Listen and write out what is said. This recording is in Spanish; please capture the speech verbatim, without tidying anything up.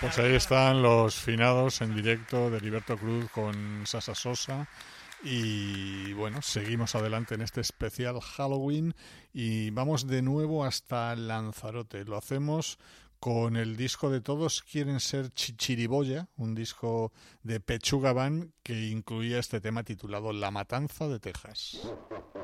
Pues ahí están los finados en directo de Heriberto Cruz con Sasa Sosa. Y bueno, seguimos adelante en este especial Halloween y vamos de nuevo hasta Lanzarote. Lo hacemos con el disco de Todos Quieren Ser Chichiriboya, un disco de Pechuga Band que incluía este tema titulado La Matanza de Texas.